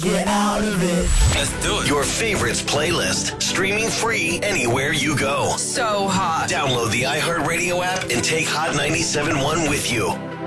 Get out of it. Let's do it. Your favorites playlist, streaming free anywhere you go. So hot. Download the iHeartRadio app and take Hot 97.1 with you.